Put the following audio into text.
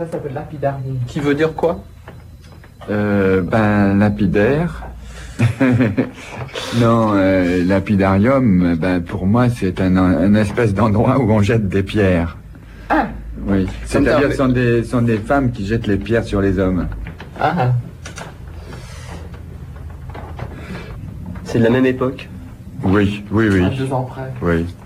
Ça s'appelle lapidarium. Qui veut dire quoi? Lapidaire. Non, lapidarium, pour moi, c'est un espèce d'endroit où on jette des pierres. Ah. Oui, c'est-à-dire sont des femmes qui jettent les pierres sur les hommes. Ah. C'est de la même époque? Oui. À 2 ans près. Oui.